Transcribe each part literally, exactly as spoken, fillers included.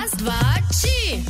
Raz, dwa, trzy.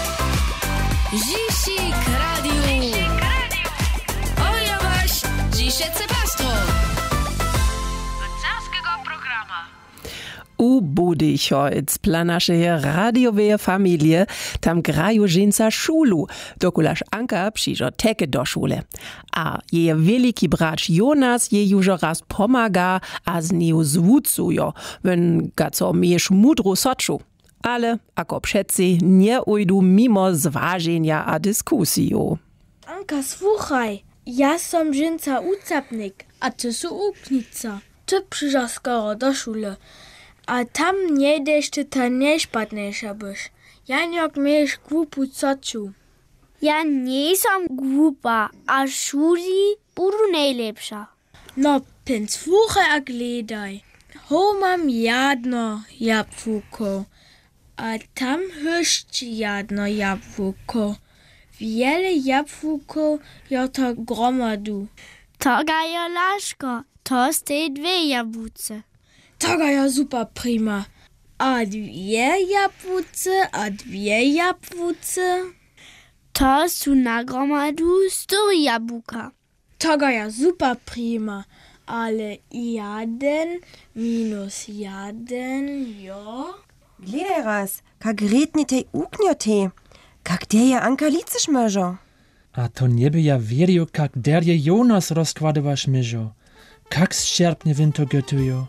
Zisik Radio. Oja waś, dzisie cepastro. Carskiego programa. U Budychholz dla naszej radiowej familii tam grają żeńca szulu, dokulaż Anka przyjdzie teke do szule. A jej wielki brat Jonas jej już raz pomaga, a z nią zwucują, wenn ga co miesz mudru soczu. Ale, ako przece, nie ujdu mimo zważenia a dyskusiju. Anka, słuchaj, ja som żeńca ucapnik, a ty su uknica. Ty przyjdziesz skoro do szule. A tam nie ideš, ty ta najšpatnejša byš. Janjok mieš głupu cociu. Ja nie som głupa, a šuli budu najlepša. No, pin słuchaj a gledaj. Ho mam jadno jabłko, a tam hyszczy jadno jabłko. Wiele jabłko ja to gromadu. Toga je laško, to ste dve jabłce. Toga ja super prima. A dwie jabłce, a dwie jabłce. To su na gromadu sto jabłka. Toga ja super prima. Ale jeden minus jeden, jo? Gledaj raz, kak redni tej uknjote. Kak der je Anka liczysz może. A to nie by ja wierzył, kak der je Jonas rozkładowasz myżo. Kak szczerpnie win to gotują.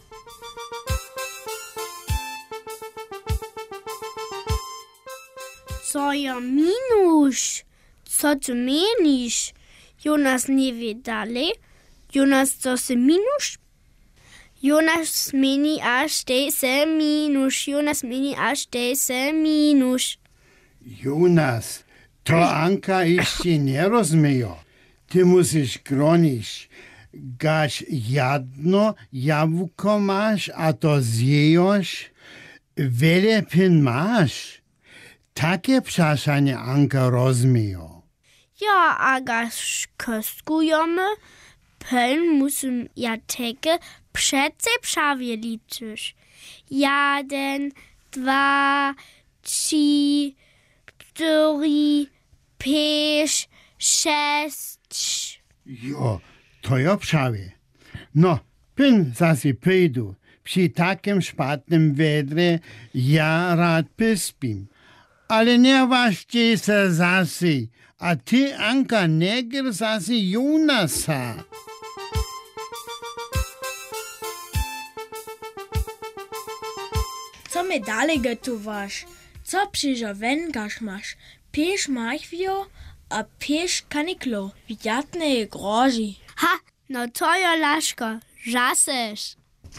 Co ja minus? Co ty menisz? Jonas nie wie dalej. Jonas co se minus? Jonas meni aż te se minus. Jonas meni aż te se minus. Jonas, to Anka jeszcze nie rozumie. Ty musisz gronić. Gaś jedno jabłko masz, a to zjejesz. Wiele pin masz. Takie przeszanie Anka rozumie. Ja, a gaś kostkujemy, pen musím ja teke přece prawie liczyć. Jeden, dwa, trzy, cztery, pięć, sześć. Jo, to ja prawie. No, pin zasi pyjdu. Przy takim szpatnym wedre ja rad pyspim. Ale nie ważcie se zasi, a ty, Anka, nie gr zasi Jonasa. Co mi dalej gotowasz? Co przyjdzie węgasz masz? Piesz machwio, a piesz kaniklo. Widziatne je grozi. Ha, no to ja laszko, żasesz.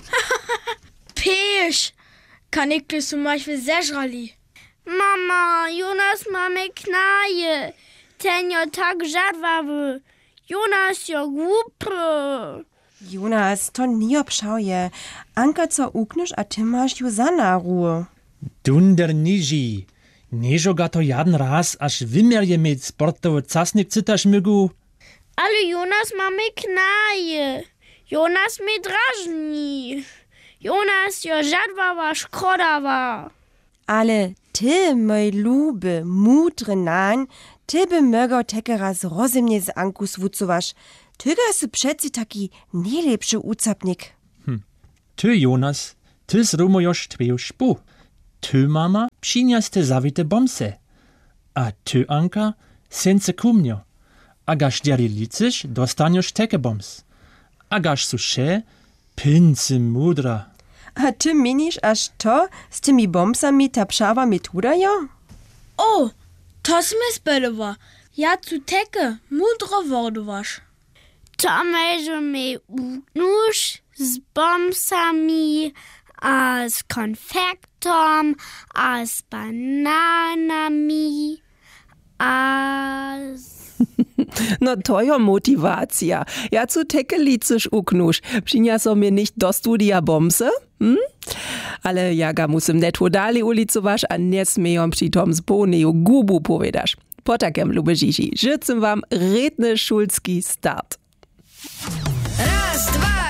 Piesz! Kanikle su machwie zeżrali. Mama, Jonas mamy knaje. Ten jo tak żarwawy. Jonas jo głupy. Jonas, to nie obszauje. Anka co ukniesz, a ty masz ju za na ruhe. Dunder niži. Nežo ga to jeden raz, aż wymerje mieć sportowy casnik cytasz mygu. Ale Jonas mamy knaje. Jonas mnie drażni. Jonas jo żarwawa, szkodawa. Ale ty, mój luby, mudry nan, ty by mogał teke raz rozumnie z Anku zwucowasz. Ty ga przeci taki najlepszy ucapnik. Hm. Ty, Jonas, ty zromujesz twoją szpu. Ty, mama, przynias te zawite bomse. A ty, Anka, sence kumnio. A gasz deri licysz, dostaniesz teke boms. A gasz susze, pincy mudra. A ty minisz aż to z tymi bombsami ta pszawa metoda, ja? O, to sme spedowa. Ja tu teke mudro wodowasz. To możemy uknąć z bombsami, a z konfektom, a z bananami, a z... No to jo motivacja. Ja zu teke liczysz uknusz. Przyniosą mnie nicht do studia bomse? Hm? Ale ja ga musím netwo dalej ulicować, a nie smieją przy tom zboneju gubu powiedziasz. Po takem, lube Žiži, życzę wam redny szulski start. Raz, dwa,